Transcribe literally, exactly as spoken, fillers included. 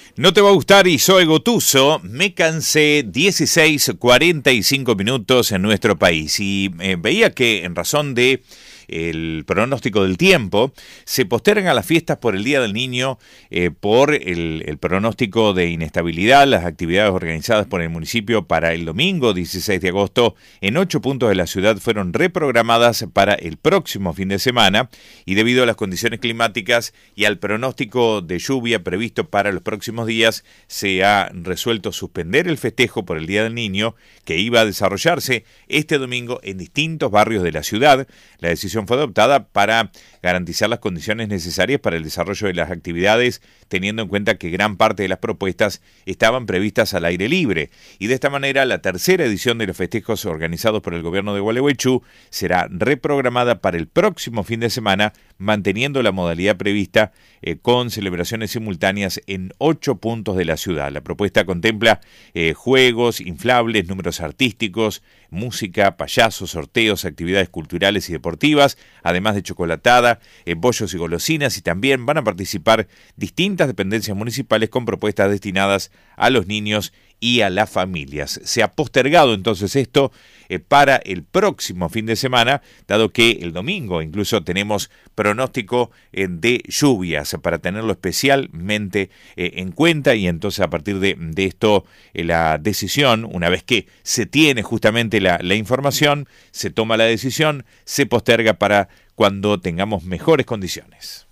No te va a gustar y soy Gotuso, me cansé, dieciséis cuarenta y cinco minutos en nuestro país y eh, veía que en razón de el pronóstico del tiempo, se postergan las fiestas por el Día del Niño, eh, por el, el pronóstico de inestabilidad. Las actividades organizadas por el municipio para el domingo dieciséis de agosto en ocho puntos de la ciudad fueron reprogramadas para el próximo fin de semana y debido a las condiciones climáticas y al pronóstico de lluvia previsto para los próximos días, se ha resuelto suspender el festejo por el Día del Niño que iba a desarrollarse este domingo en distintos barrios de la ciudad. La decisión fue adoptada para garantizar las condiciones necesarias para el desarrollo de las actividades, teniendo en cuenta que gran parte de las propuestas estaban previstas al aire libre. Y de esta manera, la tercera edición de los festejos organizados por el gobierno de Gualeguaychú será reprogramada para el próximo fin de semana, manteniendo la modalidad prevista eh, con celebraciones simultáneas en ocho puntos de la ciudad. La propuesta contempla eh, juegos, inflables, números artísticos, música, payasos, sorteos, actividades culturales y deportivas, además de chocolatada, eh, bollos y golosinas, y también van a participar distintas dependencias municipales con propuestas destinadas a los niños y a las familias. Se ha postergado entonces esto eh, para el próximo fin de semana, dado que el domingo incluso tenemos pronóstico eh, de lluvias, para tenerlo especialmente eh, en cuenta, y entonces a partir de, de esto eh, la decisión, una vez que se tiene justamente la, la información, se toma la decisión, se posterga para cuando tengamos mejores condiciones.